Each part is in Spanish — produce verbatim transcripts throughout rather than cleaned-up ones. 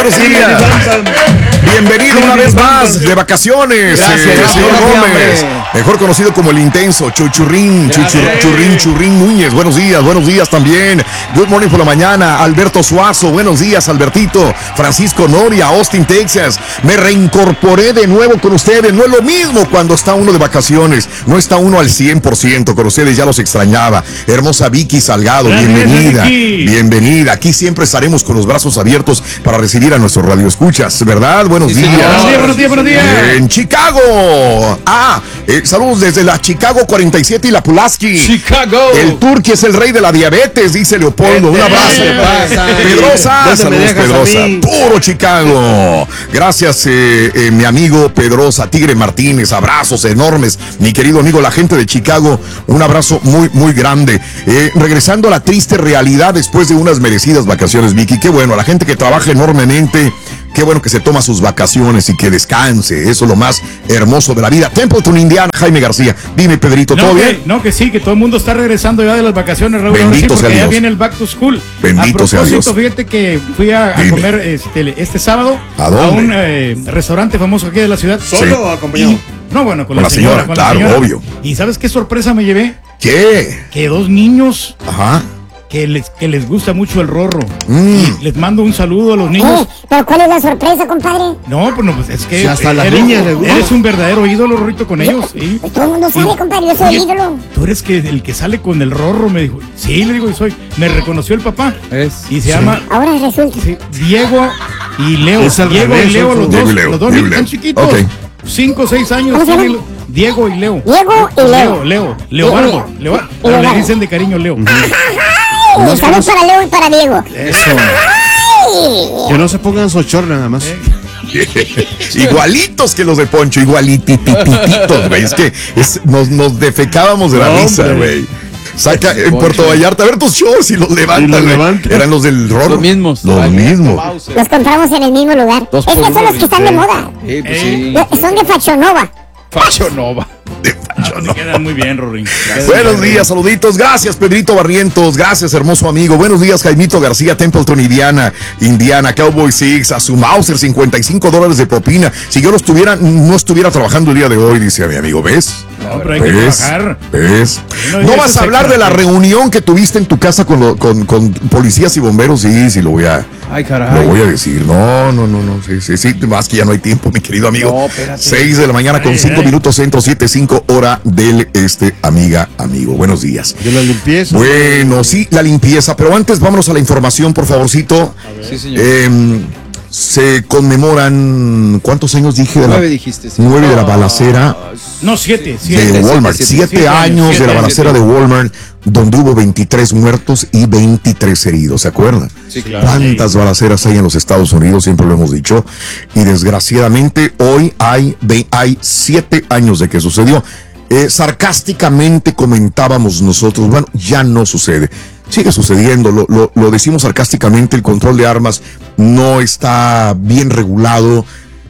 Buenos días. Bienvenido una vez más de vacaciones, Gracias, eh, gracias, señor gracias, Gómez, hombre. mejor conocido como el intenso, Chuchurrín, Chuchur, Churrín, Churrín Núñez. Buenos días, buenos días también. Good morning por la mañana, Alberto Suazo. Buenos días, Albertito. Francisco Noria, Austin, Texas. Me reincorporé de nuevo con ustedes. No es lo mismo cuando está uno de vacaciones. No está uno al cien por ciento con ustedes, ya los extrañaba. Hermosa Vicky Salgado, Gracias, bienvenida. Vicky. Bienvenida. Aquí siempre estaremos con los brazos abiertos para recibir a nuestros radioescuchas, ¿verdad? Buenos Sí, días. buenos días, buenos días, buenos días. En Chicago. Ah, eh, saludos desde la Chicago cuarenta y siete y la Pulaski. Chicago. El Turqui es el rey de la diabetes, dice Leopoldo. Un abrazo. ¿Qué pasa? Pedrosa, ¿Dónde me saludos dejas a Pedrosa. mí? Puro Chicago. Gracias, eh, eh, mi amigo Pedrosa, Tigre Martínez. Abrazos enormes, mi querido amigo, la gente de Chicago. Un abrazo muy, muy grande. Eh, regresando a la triste realidad después de unas merecidas vacaciones, Vicky. Qué bueno, a la gente que trabaja enormemente. Qué bueno que se toma sus vacaciones y que descanse. Eso es lo más hermoso de la vida. Templeton, Indiana, Jaime García. Dime, Pedrito, ¿todo no, bien? Que, no, que sí, que todo el mundo está regresando ya de las vacaciones, Raúl. Bendito ahora sí, porque sea ya Dios. viene el back to school. Bendito a sea Dios. propósito, fíjate que fui a, a Dime. comer este, este sábado ¿A dónde? un eh, restaurante famoso aquí de la ciudad. ¿Solo o acompañado? No, bueno, con, Con la, la señora, con claro, la señora. obvio. ¿Y sabes qué sorpresa me llevé? ¿Qué? Que dos niños Ajá. que les, que les gusta mucho el rorro. Mm. Y les mando un saludo a los niños. Eh, pero ¿cuál es la sorpresa, compadre? No, pues no, pues es que Si hasta las eres, niñas les gusta. eres un verdadero ídolo, Rorrito, con ellos. ¿Sí? Pues todo el mundo sabe, Sí. compadre, yo soy el Oye, ídolo. Tú eres que el que sale con el rorro, me dijo. Sí, le digo, y soy. Me reconoció el papá. Y se llama Ahora resulta. sí, Diego y Leo. Es al Diego revés, y Leo, es los Diego dos, y Leo, los dos Diego y niños Leo. tan chiquitos. Ok. Cinco o seis años. ¿Cómo se llama? tiene Diego y Leo. Diego y Leo. Leo, Leo. Leobardo. Leo. Leo, Y pero le Leobardo. dicen de cariño Leo. Ay, saludos para Leo y para Diego. Eso. Ay. Que no se pongan sochor nada más. Igualitos que los de Poncho, igualititititos, güey. Es que es- nos, nos defecábamos de la No, risa, hombre. güey. Saca en Puerto Vallarta, a ver tus shorts y los levantan, Y los güey. levantan. Eran los del rorro. Los mismos. Los mismos. Los compramos en el mismo lugar. Dos Es que por son uno, los que están de sí. moda. Sí, pues Eh. sí. Son de Fashionova. Fashion Nova. De Pancho, Te no. quedan muy bien, Rorín. Buenos días, saluditos. Gracias, Pedrito Barrientos. Gracias, hermoso amigo. Buenos días, Jaimito García, Templeton, Indiana. Indiana, Cowboy Six, a su Mauser, cincuenta y cinco dólares de propina. Si yo no estuviera, no estuviera trabajando el día de hoy, dice mi amigo. ¿Ves? No, pero hay que ¿Ves? trabajar. ¿Ves? No, ¿No eso vas es a hablar extra. de la reunión que tuviste en tu casa con, lo- con, con policías y bomberos? Sí, sí, lo voy a, Ay, lo caray. voy a decir. No, no, no, no. Sí, sí, sí. Más que ya no hay tiempo, mi querido amigo. No, espérate. Seis de la mañana con Ay, cinco ay. minutos centro, siete, cinco hora del este, amiga, amigo. Buenos días. De la limpieza. Bueno, sí, la limpieza, pero antes vámonos a la información, por favorcito. Sí, señor. Em, se conmemoran, ¿cuántos años dije? De la, Nueve dijiste, sí. Nueve de la balacera No, siete. de siete. Walmart. siete, Siete, siete años, años de siete la años, balacera de Walmart, donde hubo veintitrés muertos y veintitrés heridos, ¿se acuerdan? Sí, claro. ¿Cuántas balaceras hay en los Estados Unidos? Siempre lo hemos dicho. Y desgraciadamente hoy hay, ve- hay siete años de que sucedió. Eh, sarcásticamente comentábamos nosotros, bueno, ya no sucede. Sigue sucediendo, lo, lo, lo decimos sarcásticamente, el control de armas no está bien regulado.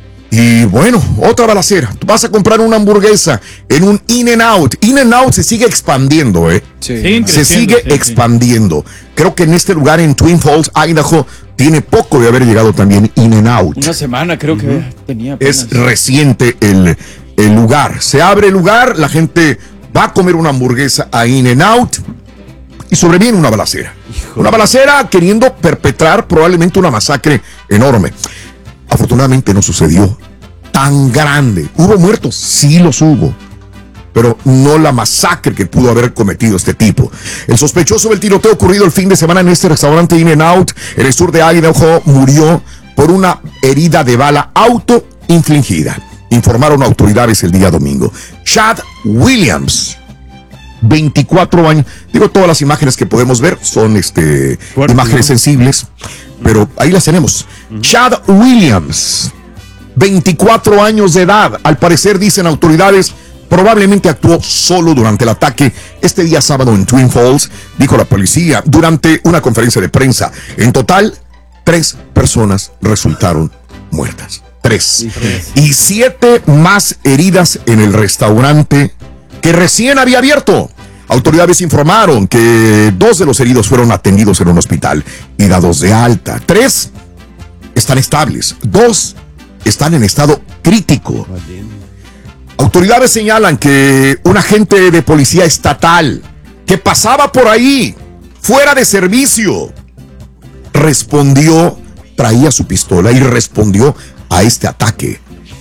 Y bueno, otra balacera. Tú vas a comprar una hamburguesa en un In-N-Out. In-N-Out se sigue expandiendo, ¿eh? Sí. Sí, Se creciendo, sigue sí, sí. expandiendo. Creo que en este lugar, en Twin Falls, Idaho, tiene poco de haber llegado también In-N-Out. Una semana creo que tenía apenas. Es reciente el, el lugar. Se abre el lugar, la gente va a comer una hamburguesa a In-N-Out y sobreviene una balacera. Una balacera queriendo perpetrar probablemente una masacre enorme. Afortunadamente no sucedió tan grande. ¿Hubo muertos? Sí los hubo. Pero no la masacre que pudo haber cometido este tipo. El sospechoso del tiroteo ocurrido el fin de semana en este restaurante In-N-Out en el sur de Idaho murió por una herida de bala autoinfligida, informaron autoridades el día domingo. Chad Williams, veinticuatro años. Digo, todas las imágenes que podemos ver son este, Fuerte, imágenes ¿no? sensibles, pero ahí las tenemos. Chad Williams, veinticuatro años de edad. Al parecer, dicen autoridades, probablemente actuó solo durante el ataque este día sábado en Twin Falls, dijo la policía durante una conferencia de prensa. En total, tres personas resultaron muertas. Tres. Y siete más heridas en el restaurante que recién había abierto. Autoridades informaron que dos de los heridos fueron atendidos en un hospital y dados de alta. Tres están estables. Dos están en estado crítico. Autoridades señalan que un agente de policía estatal que pasaba por ahí, fuera de servicio, respondió, traía su pistola y respondió a este ataque.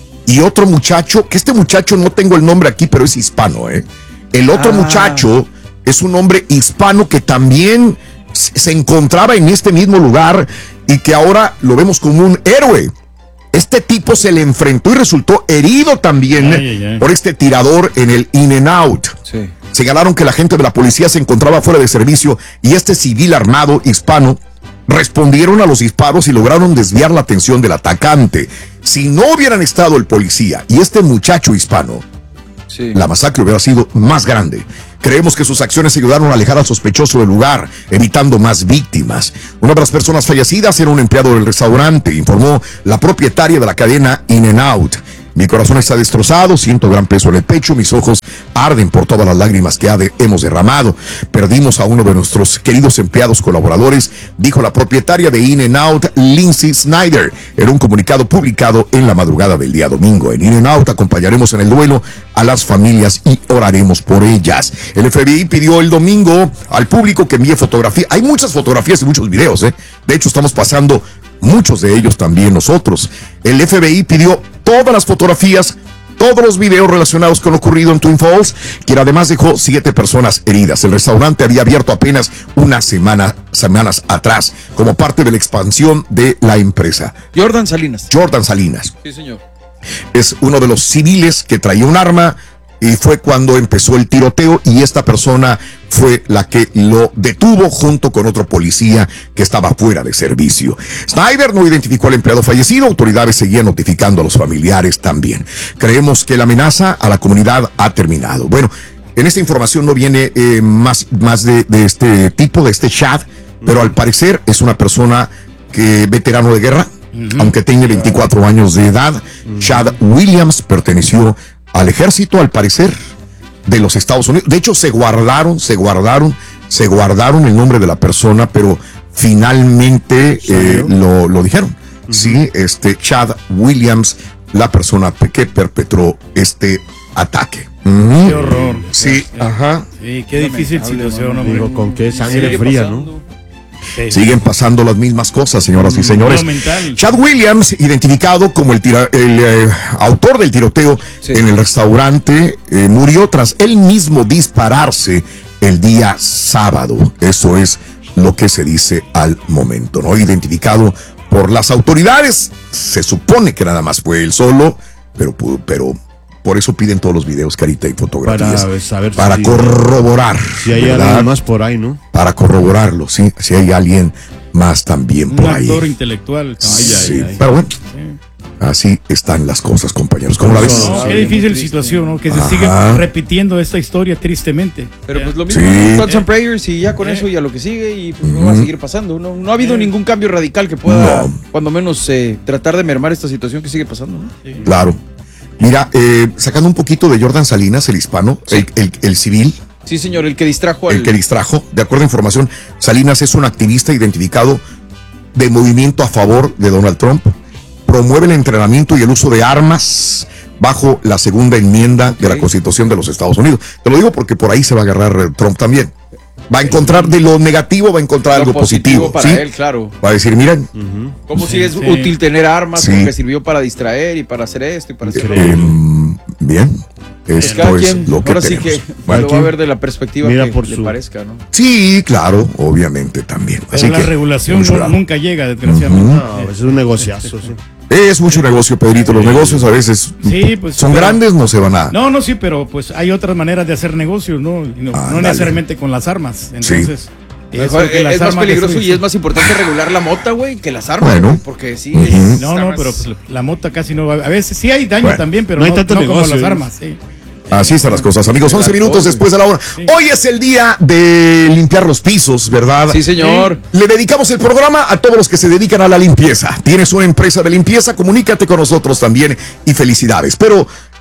Y otro muchacho, que este muchacho no tengo el nombre aquí, pero es hispano, ¿eh? El otro ah. muchacho es un hombre hispano que también se encontraba en este mismo lugar y que ahora lo vemos como un héroe. Este tipo se le enfrentó y resultó herido también ay, ay, ay. por este tirador en el In-N-Out. Sí. Señalaron que la gente de la policía se encontraba fuera de servicio y este civil armado hispano respondieron a los disparos y lograron desviar la atención del atacante. Si no hubieran estado el policía y este muchacho hispano, sí. la masacre hubiera sido más grande. Creemos que sus acciones ayudaron a alejar al sospechoso del lugar, evitando más víctimas. Una de las personas fallecidas era un empleado del restaurante, informó la propietaria de la cadena In-N-Out. Mi corazón está destrozado, siento gran peso en el pecho, mis ojos arden por todas las lágrimas que hemos derramado. Perdimos a uno de nuestros queridos empleados colaboradores, dijo la propietaria de In-N-Out, Lindsay Snyder, en un comunicado publicado en la madrugada del día domingo. En In-N-Out acompañaremos en el duelo a las familias y oraremos por ellas. El F B I pidió el domingo al público que envíe fotografías. Hay muchas fotografías y muchos videos, ¿eh? De hecho, estamos pasando muchos de ellos también nosotros. El F B I pidió todas las fotografías, todos los videos relacionados con lo ocurrido en Twin Falls, quien además dejó siete personas heridas. El restaurante había abierto apenas unas semana, semanas atrás, como parte de la expansión de la empresa. Jordan Salinas. Jordan Salinas. Sí, señor. Es uno de los civiles que traía un arma y fue cuando empezó el tiroteo y esta persona fue la que lo detuvo junto con otro policía que estaba fuera de servicio. Snyder no identificó al empleado fallecido, autoridades seguían notificando a los familiares también. Creemos que la amenaza a la comunidad ha terminado. Bueno, en esta información no viene eh, más, más de, de este tipo, de este Chad, pero al parecer es una persona que veterano de guerra, uh-huh. aunque tiene veinticuatro años de edad. Uh-huh. Chad Williams perteneció al ejército, al parecer, de los Estados Unidos. De hecho, se guardaron, se guardaron, se guardaron el nombre de la persona, pero finalmente eh, lo, lo dijeron. Uh-huh. Sí, este Chad Williams, la persona que perpetró este ataque. Uh-huh. Qué horror. Sí, qué, ajá. Sí, qué difícil situación, hombre. Digo, con qué sangre fría, ¿no? Sí. Siguen pasando las mismas cosas, señoras y señores. Chad Williams, identificado como el, tira, el eh, autor del tiroteo sí. en el restaurante, eh, murió tras él mismo dispararse el día sábado. Eso es lo que se dice al momento, ¿no? Identificado por las autoridades, se supone que nada más fue él solo, pero, pero por eso piden todos los videos, Carita, y fotografías. Para, saber para si corroborar. Si hay ¿verdad? Alguien más por ahí, ¿no? Para corroborarlo, sí. Si hay alguien más también por Un ahí. Un actor intelectual. Ay, sí, ay, ay. Pero bueno. Sí. Así están las cosas, compañeros. ¿Cómo la ves? No, qué difícil situación, ¿no? Que se Ajá. sigue repitiendo esta historia tristemente. Pero pues lo mismo, sí. thoughts and prayers y ya con sí. eso y a lo que sigue y pues no mm. va a seguir pasando. No, no ha habido sí. ningún cambio radical que pueda, no. cuando menos, eh, tratar de mermar esta situación que sigue pasando, ¿no? Sí. Claro. Mira, eh, sacando un poquito de Jordan Salinas, el hispano, sí. el, el, el civil. Sí, señor, el que distrajo al... El que distrajo. De acuerdo a información, Salinas es un activista identificado de movimiento a favor de Donald Trump. Promueve el entrenamiento y el uso de armas bajo la segunda enmienda okay. de la Constitución de los Estados Unidos. Te lo digo porque por ahí se va a agarrar Trump también. Va a encontrar de lo negativo, va a encontrar lo algo positivo, positivo para ¿sí? él, claro. Va a decir, miren. Uh-huh. Como sí, si es sí. útil tener armas, sí. porque sirvió para distraer y para hacer esto y para hacer eh, eh, bien. Esto es quien, lo que ahora tenemos. sí que bueno, lo va a ver de la perspectiva Mira que por le su... parezca, ¿no? Sí, claro, obviamente también. Pero Así la que, regulación no, nunca llega, desgraciadamente. Uh-huh. No, es un negociazo, sí. Es mucho negocio, Pedrito. Los negocios a veces sí, pues, son pero, grandes, no se van a... No, no, sí, pero pues hay otras maneras de hacer negocios, ¿no? No, ah, no necesariamente con las armas. Entonces, sí. es, es, es más peligroso y es más importante regular la mota, güey, que las armas. Bueno. Wey, porque sí. Uh-huh. es, no, no, pero pues, la mota casi no va. A veces sí hay daño bueno, también, pero no, no, hay tanto no negocio, como las ¿eh? armas. Sí. Así están las cosas, amigos. once minutos después de la hora. Sí. Hoy es el día de limpiar los pisos, ¿verdad? Sí, señor. Le dedicamos el programa a todos los que se dedican a la limpieza. Tienes una empresa de limpieza, comunícate con nosotros también y felicidades. Pero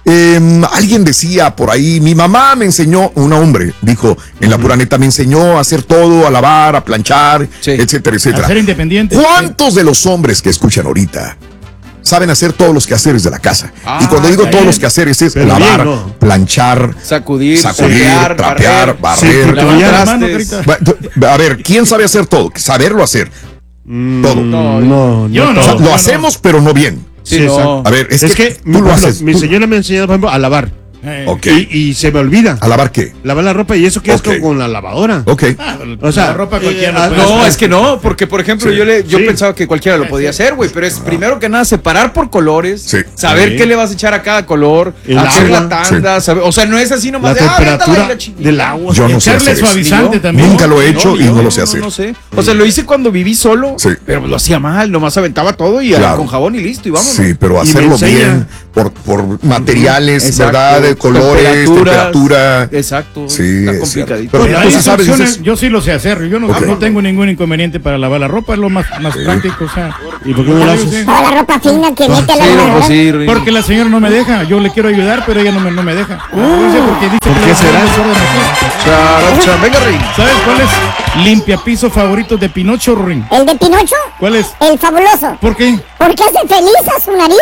Eh, alguien decía por ahí, mi mamá me enseñó, un hombre dijo, en la pura neta, me enseñó a hacer todo, a lavar, a planchar, sí. etcétera, etcétera. A ser independiente. ¿Cuántos de los hombres que escuchan ahorita saben hacer todos los quehaceres de la casa? Ah, y cuando digo todos los quehaceres es pero lavar, bien, ¿no? planchar, sacudir, sacudir solear, trapear, barrer. barrer sí, a ver, ¿quién sabe hacer todo? Saberlo hacer. Mm, todo. No, no, no, yo no. O sea, lo no, hacemos, no. pero no bien. Sí, no. A ver, es, es que, que tú lo haces. Mi señora me ha enseñado, por ejemplo, a lavar. Eh. Okay. Y, y se me olvida. ¿A lavar qué? Lavar la ropa y eso que okay. es con, con la lavadora. Ok. Ah, o sea, la ropa cualquiera. Eh, no, es que no, porque por ejemplo, sí. yo le yo sí. pensaba que cualquiera lo podía hacer, güey, pero es ah. primero que nada separar por colores, sí. saber sí. qué le vas a echar a cada color, el hacer agua. la tanda, sí. saber, o sea, no es así nomás la de temperatura ah, la del agua. Yo no sé echarle suavizante no, también. Nunca lo he hecho no, y no, no lo sé hacer. No, no sé. O sea, lo hice cuando viví solo, sí. pero lo hacía mal, nomás aventaba todo y claro. con jabón y listo y vamos. Sí, pero hacerlo bien por por materiales, ¿verdad? De colores, temperatura. Exacto. Sí, está complicadito. Pero hay opciones, yo sí lo sé hacer. Yo no, okay. no tengo ningún inconveniente para lavar la ropa, es lo más, más sí. práctico. O sea, ¿y por qué no lo haces? Toda la ropa fina que mete a la sí, lavadora. Sí, porque la señora no me deja. Yo le quiero ayudar, pero ella no me, no me deja. Uh, no sé por qué dice ¿por que qué será? Chara, venga, Ring. ¿Sabes cuál es limpiapiso favorito de Pinocho, Ring? ¿El de Pinocho? ¿Cuál es? El fabuloso. ¿Por qué? Porque hace feliz a su nariz.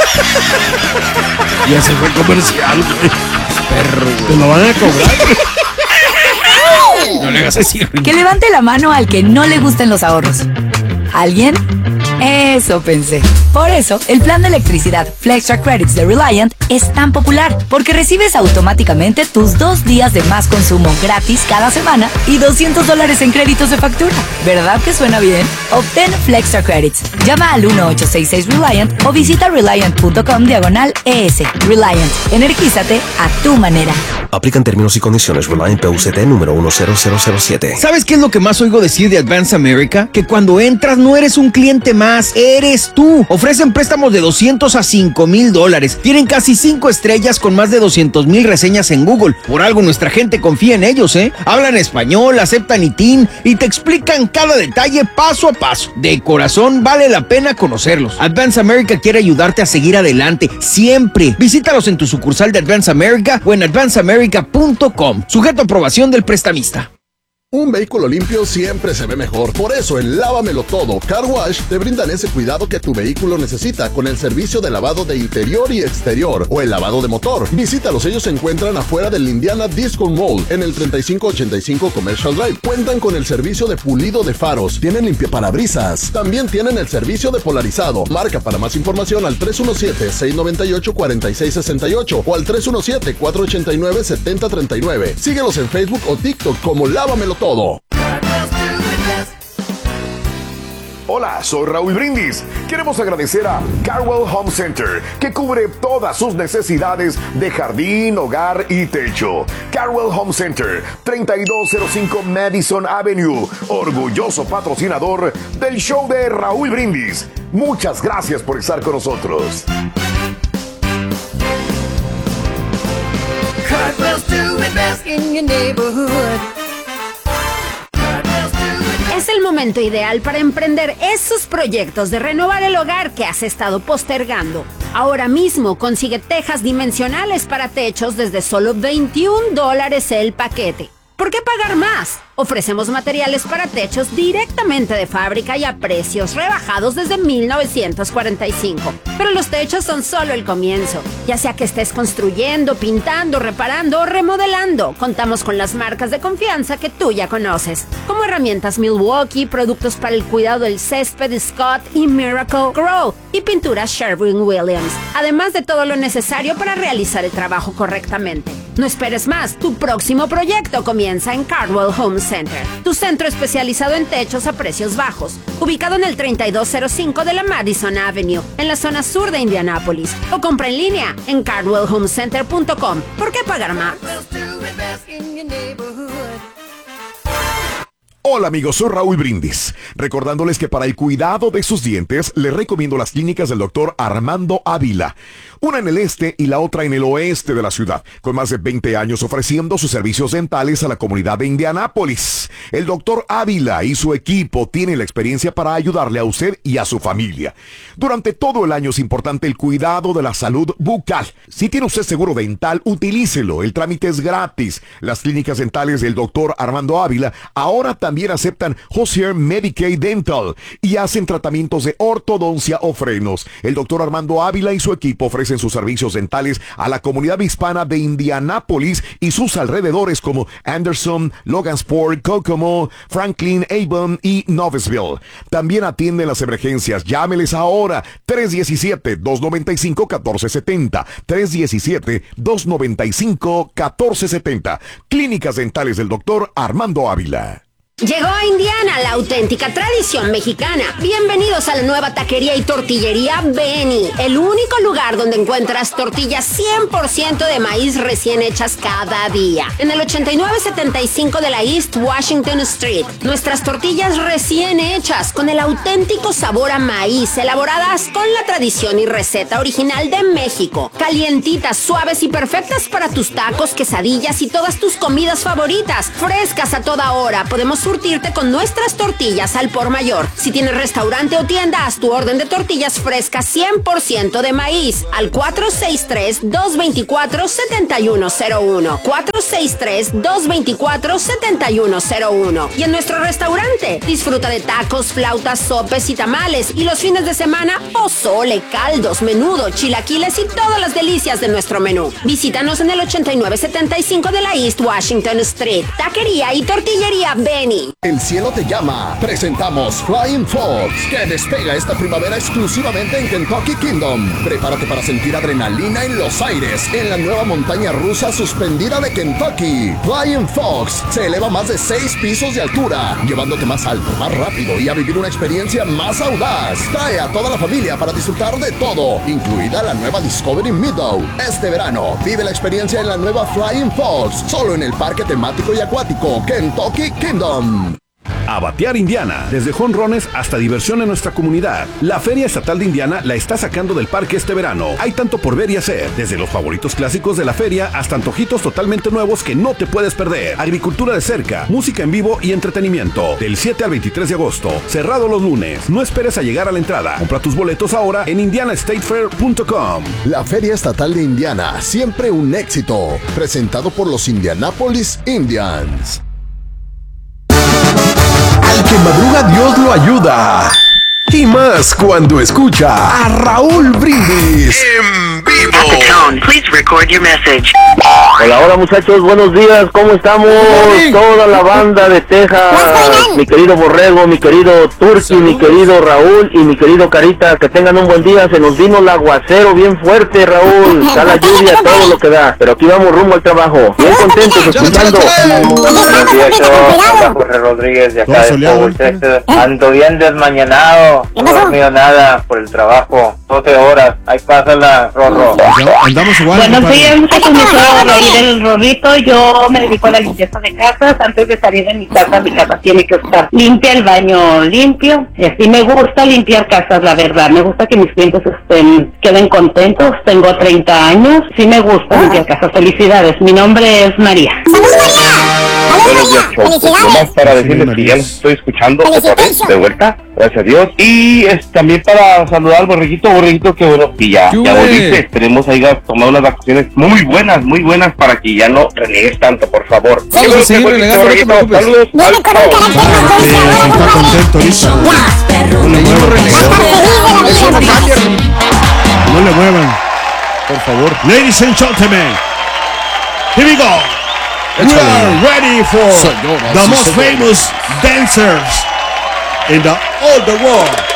Ya se fue comercial, güey. Perro, güey. Te lo van a cobrar. No le hagas así. Que levante la mano al que no le gusten los ahorros. ¿Alguien? Eso pensé. Por eso, el plan de electricidad Flextra Credits de Reliant es tan popular, porque recibes automáticamente tus dos días de más consumo gratis cada semana y doscientos dólares en créditos de factura. ¿Verdad que suena bien? Obtén Flextra Credits. Llama al uno ocho seis seis Reliant o visita reliant punto com diagonal E S. Reliant. Energízate a tu manera. Aplican términos y condiciones. Reliant P U C T número uno cero cero cero siete. ¿Sabes qué es lo que más oigo decir de Advance America? Que cuando entras no eres un cliente más, eres tú. Ofrecen préstamos de doscientos a cinco mil dólares. Tienen casi cinco estrellas con más de doscientos mil reseñas en Google. Por algo nuestra gente confía en ellos, ¿eh? Hablan español, aceptan I T I N y te explican cada detalle paso a paso. De corazón vale la pena conocerlos. Advance America quiere ayudarte a seguir adelante siempre. Visítalos en tu sucursal de Advance America o en advance america punto com. Sujeto a aprobación del prestamista. Un vehículo limpio siempre se ve mejor. Por eso en Lávamelo Todo Car Wash te brindan ese cuidado que tu vehículo necesita con el servicio de lavado de interior y exterior o el lavado de motor. Visítalos, ellos se encuentran afuera del Indiana Disco Mall en el treinta y cinco ochenta y cinco Commercial Drive. Cuentan con el servicio de pulido de faros, tienen limpiaparabrisas, también tienen el servicio de polarizado. Marca para más información al tres uno siete, seis nueve ocho, cuatro seis seis ocho o al tres uno siete, cuatro ocho nueve, siete cero tres nueve. Síguelos en Facebook o TikTok como Lávamelo Todo. Hola, soy Raúl Brindis. Queremos agradecer a Carwell Home Center, que cubre todas sus necesidades de jardín, hogar y techo. Carwell Home Center, treinta y dos cero cinco Madison Avenue, orgulloso patrocinador del show de Raúl Brindis. Muchas gracias por estar con nosotros. Carwell's doing best in your neighborhood. Es el momento ideal para emprender esos proyectos de renovar el hogar que has estado postergando. Ahora mismo consigue tejas dimensionales para techos desde solo veintiún dólares el paquete. ¿Por qué pagar más? Ofrecemos materiales para techos directamente de fábrica y a precios rebajados desde mil novecientos cuarenta y cinco. Pero los techos son solo el comienzo. Ya sea que estés construyendo, pintando, reparando o remodelando, contamos con las marcas de confianza que tú ya conoces, como herramientas Milwaukee, productos para el cuidado del césped Scott y Miracle Grow y pinturas Sherwin-Williams, además de todo lo necesario para realizar el trabajo correctamente. No esperes más, tu próximo proyecto comienza en Carwell Home Center, tu centro especializado en techos a precios bajos, ubicado en el treinta y dos cero cinco de la Madison Avenue, en la zona sur de Indianápolis, o compra en línea en carwell home center punto com. ¿Por qué pagar más? Hola amigos, soy Raúl Brindis, recordándoles que para el cuidado de sus dientes les recomiendo las clínicas del doctor Armando Ávila, una en el este y la otra en el oeste de la ciudad, con más de veinte años ofreciendo sus servicios dentales a la comunidad de Indianápolis. El doctor Ávila y su equipo tienen la experiencia para ayudarle a usted y a su familia. Durante todo el año es importante el cuidado de la salud bucal. Si tiene usted seguro dental, utilícelo, el trámite es gratis. Las clínicas dentales del doctor Armando Ávila ahora también También aceptan Hozier Medicaid Dental y hacen tratamientos de ortodoncia o frenos. El doctor Armando Ávila y su equipo ofrecen sus servicios dentales a la comunidad hispana de Indianápolis y sus alrededores como Anderson, Logansport, Kokomo, Franklin, Avon y Noblesville. También atienden las emergencias. Llámeles ahora tres uno siete, dos nueve cinco, uno cuatro siete cero, tres uno siete, dos nueve cinco, uno cuatro siete cero. Clínicas dentales del doctor Armando Ávila. Llegó a Indiana la auténtica tradición mexicana. Bienvenidos a la nueva taquería y tortillería Benny, el único lugar donde encuentras tortillas cien por ciento de maíz recién hechas cada día. En el ochenta y nueve setenta y cinco de la East Washington Street, nuestras tortillas recién hechas con el auténtico sabor a maíz, elaboradas con la tradición y receta original de México. Calientitas, suaves y perfectas para tus tacos, quesadillas y todas tus comidas favoritas. Frescas a toda hora. Podemos surtirte con nuestras tortillas al por mayor. Si tienes restaurante o tienda, haz tu orden de tortillas frescas cien por ciento de maíz al cuatro seis tres, dos dos cuatro, siete uno cero uno. cuatro seis tres, dos dos cuatro, siete uno cero uno. Y en nuestro restaurante, disfruta de tacos, flautas, sopes y tamales. Y los fines de semana, pozole, caldos, menudo, chilaquiles y todas las delicias de nuestro menú. Visítanos en el ochenta y nueve setenta y cinco de la East Washington Street. Taquería y tortillería Benny. El cielo te llama. Presentamos Flying Fox, que despega esta primavera exclusivamente en Kentucky Kingdom. Prepárate para sentir adrenalina en los aires en la nueva montaña rusa suspendida de Kentucky. Flying Fox se eleva más de seis pisos de altura, llevándote más alto, más rápido y a vivir una experiencia más audaz. Trae a toda la familia para disfrutar de todo, incluida la nueva Discovery Meadow. Este verano, vive la experiencia en la nueva Flying Fox, solo en el parque temático y acuático Kentucky Kingdom. A batear Indiana, desde jonrones hasta diversión en nuestra comunidad. La Feria Estatal de Indiana la está sacando del parque este verano. Hay tanto por ver y hacer, desde los favoritos clásicos de la feria hasta antojitos totalmente nuevos que no te puedes perder. Agricultura de cerca, música en vivo y entretenimiento. Del siete al veintitrés de agosto, cerrado los lunes. No esperes a llegar a la entrada. Compra tus boletos ahora en indiana state fair punto com. La Feria Estatal de Indiana, siempre un éxito. Presentado por los Indianapolis Indians. Al que madruga Dios lo ayuda. Y más cuando escucha a Raúl Brindis en vivo. Hola, hola muchachos, buenos días, ¿cómo estamos? Toda la banda de Texas, mi querido Borrego, mi querido Turki, mi querido Raúl y mi querido Carita, que tengan un buen día. Se nos vino el aguacero bien fuerte, Raúl, está la lluvia, todo lo que da, pero aquí vamos rumbo al trabajo, bien contentos escuchando. Buenos días, yo, Jorge Rodríguez de acá de Fort Texas. Ando bien desmañanado, no he dormido nada por el trabajo, doce horas, ahí pásala, Rorro. Andamos igual. Buenos días, muchachos, me soy Raúl del Rorrito. Yo me dedico a la limpieza de casas. Antes de salir de mi casa, mi casa tiene que estar limpia, el baño limpio. Y así me gusta limpiar casas, la verdad. Me gusta que mis clientes estén, queden contentos. Tengo treinta años. Sí me gusta limpiar casas. Felicidades. Mi nombre es María. Buenos días, Choco. Nomás para decirles que ya los estoy escuchando otra vez de vuelta, gracias a Dios. Y es también para saludar al borreguito, borreguito, que bueno, que ya, ya volviste. Esperemos haya tomado unas vacaciones muy buenas, muy buenas, para que ya no renegues tanto, por favor. Sí, sí, sí, relegando, no te preocupes. Saludos. No me con un carácter más dulce ahora, Está contento ahorita. No No le muevan, por favor. Ladies and gentlemen, here we go. We are ready for the most famous dancers in the all the world.